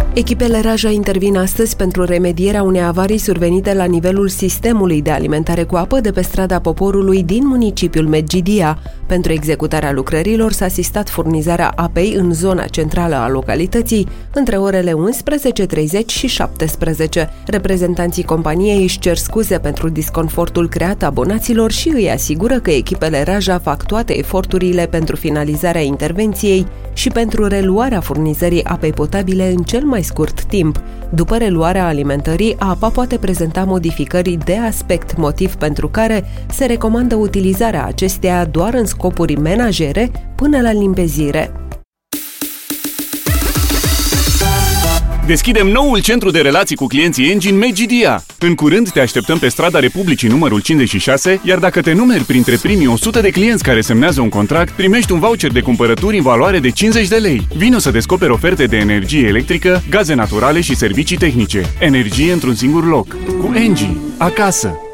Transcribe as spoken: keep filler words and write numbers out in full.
Echipele Raja intervin astăzi pentru remedierea unei avarii survenite la nivelul sistemului de alimentare cu apă de pe strada Poporului din municipiul Medgidia. Pentru executarea lucrărilor s-a asistat furnizarea apei în zona centrală a localității între orele unsprezece și treizeci și șaptesprezece. Reprezentanții companiei își cer scuze pentru disconfortul creat abonaților și îi asigură că echipele Raja fac toate eforturile pentru finalizarea intervenției și pentru reluarea furnizării apei potabile în cel mai scurt timp. După reluarea alimentării, apa poate prezenta modificări de aspect, motiv pentru care se recomandă utilizarea acesteia doar în scopuri menajere până la limpezire. Deschidem noul centru de relații cu clienții Engie în Medgidia. În curând te așteptăm pe strada Republicii numărul cincizeci și șase, iar dacă te numeri printre primii o sută de clienți care semnează un contract, primești un voucher de cumpărături în valoare de cincizeci de lei. Vino să descoperi oferte de energie electrică, gaze naturale și servicii tehnice. Energie într-un singur loc. Cu Engie. Acasă.